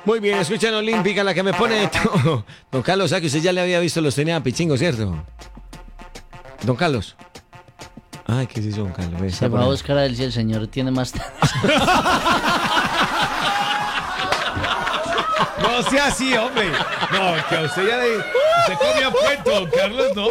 Muy bien, escuchan Olímpica, la que me pone... Don Carlos, ¿sabe que usted ya le había visto los tenía a Pichingo, cierto? Don Carlos. Ay, ¿qué se hizo Don Carlos? Se va a buscar a él si el señor tiene más... No sea así, hombre. No, que a usted ya le... Usted comía puesto, don Carlos, no.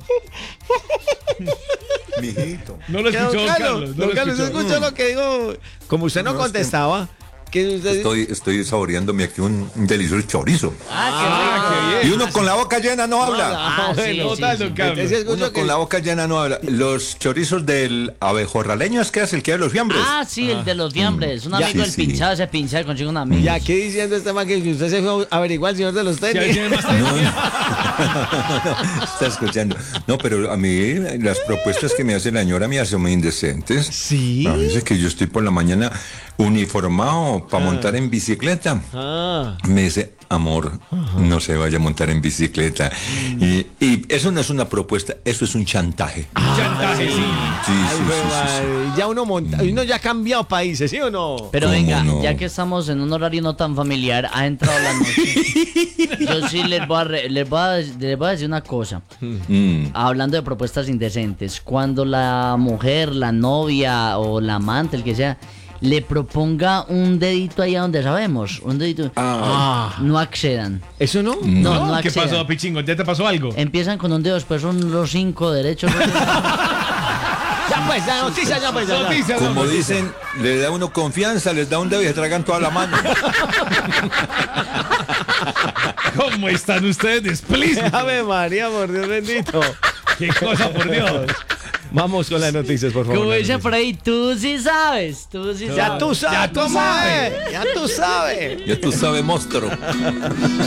Mijito. No lo escuchó, don Carlos. No Don lo Carlos, escuchó. ¿escuchó lo que digo? Como usted no contestaba, que usted... Estoy saboreándome aquí un delicioso chorizo. Ah, qué Y bien. uno con la boca llena no habla. Ah, sí, bueno, sí, Total, sí. don Carlos. Usted sí escuchó Uno que- con la boca llena no habla. Los chorizos del abejorraleño es que es el que de los fiambres. Ah, sí, el de los fiambres. Un Ya. amigo del Sí, sí. pinchado se pincha, consigue un amigo. Ya, ¿qué diciendo este man que usted se fue a averiguar al señor de los Si ahí tenis? tiene más Está escuchando. No, pero a mí las propuestas que me hace la señora me hacen muy indecentes. Sí. A veces que yo estoy por la mañana uniformado para montar en bicicleta. Ah, Me dice, amor, no se vaya a montar en bicicleta. Y eso no es una propuesta, eso es un chantaje. chantaje, sí. Sí, ay, sí, güey, sí, sí, sí. madre, ya uno monta, uno ya ha cambiado países, ¿sí o no? Pero ¿Cómo venga, no? ya que estamos en un horario no tan familiar, ha entrado la noche. Yo sí les voy a decir una cosa. Hablando de propuestas indecentes, cuando la mujer, la novia o la amante, el que sea, le proponga un dedito allá donde sabemos, un dedito, no accedan. ¿Eso no? No, no ¿Qué accedan. pasó, Pichingo? ¿Ya te pasó algo? Empiezan con un dedo, después son los 5 derechos. Ya pues, la noticia, ya pues. ya. Noticia, no, Como noticia. dicen, le da uno confianza, les da un dedo y se tragan toda la mano. ¿Cómo están ustedes de explícitos? Ave María, por Dios bendito. Qué cosa, por Dios. Vamos con las noticias, por favor. Como las dice noticias. por ahí, tú sí sabes, tú sí sabes. Ya tú sabes, Ya tú cómo sabes. es. Ya tú sabes. Ya tú sabes, monstruo.